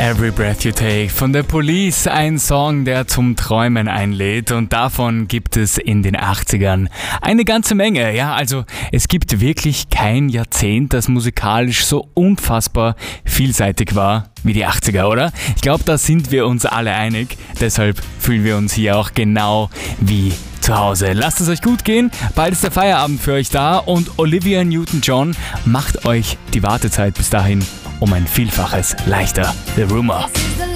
Every Breath You Take von The Police, ein Song, der zum Träumen einlädt, und davon gibt es in den 80ern eine ganze Menge. Ja, also es gibt wirklich kein Jahrzehnt, das musikalisch so unfassbar vielseitig war wie die 80er, oder? Ich glaube, da sind wir uns alle einig, deshalb fühlen wir uns hier auch genau wie zu Hause. Lasst es euch gut gehen, bald ist der Feierabend für euch da und Olivia Newton-John macht euch die Wartezeit bis dahin um ein Vielfaches leichter. The Rumor.